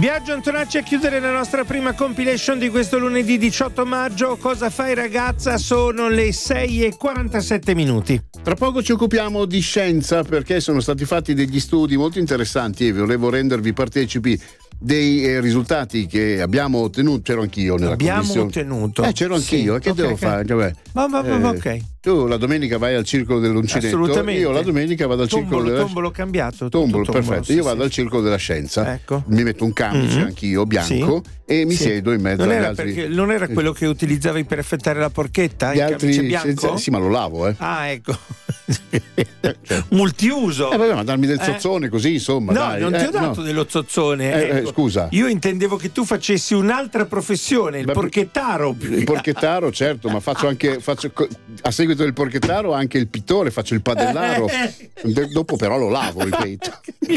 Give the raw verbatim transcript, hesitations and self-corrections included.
Biagio Antonacci a chiudere la nostra prima compilation di questo lunedì diciotto maggio. Cosa fai ragazza? Sono le sei e quarantasette minuti. Tra poco ci occupiamo di scienza, perché sono stati fatti degli studi molto interessanti e volevo rendervi partecipi dei eh, risultati che abbiamo ottenuto. C'ero anch'io nella abbiamo commissione. ottenuto Eh, c'ero anch'io, sì, che okay, devo okay. fare? Vabbè. Ma, ma, ma, Eh, ok. Tu la domenica vai al circolo dell'uncinetto. Assolutamente. Io la domenica vado al tombolo, circolo della tombolo cambiato. tombolo, tombolo, perfetto. sì, Io vado sì. al circolo della scienza. Ecco. Mi metto un camice Mm-hmm. anch'io bianco Sì. e mi Sì. siedo in mezzo non agli era altri. perché, non era quello che utilizzavi per affettare la porchetta? Gli il altri camice bianco? senza- sì, ma lo lavo, eh. Ah, ecco. cioè. Multiuso. Eh, vabbè, ma darmi del Eh. zozzone così, insomma. No, dai. non ti Eh, ho dato no. dello zozzone. Eh, eh, ecco. scusa. Io intendevo che tu facessi un'altra professione, il Beh, porchettaro. Il porchettaro, certo, ma faccio anche faccio, a seguito del porchettaro anche il pittore, faccio il padellaro. De- dopo però lo lavo, ripeto.